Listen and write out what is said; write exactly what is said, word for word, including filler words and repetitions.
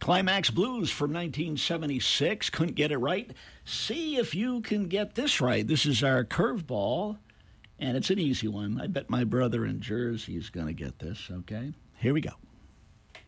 Climax Blues from nineteen seventy-six. Couldn't get it right. See if you can get this right. This is our curveball, and it's an easy one. I bet my brother in Jersey is going to get this, okay? Here we go.